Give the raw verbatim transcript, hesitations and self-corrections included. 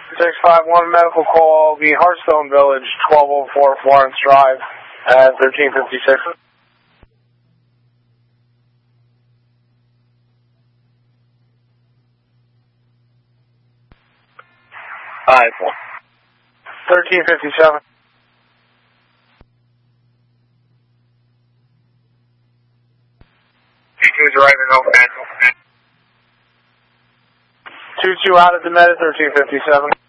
six five one medical call, the Hearthstone Village, twelve oh four Florence Drive at thirteen fifty-six. Five. thirteen fifty-seven. Two two's arriving, open. two two out at the med at thirteen fifty-seven.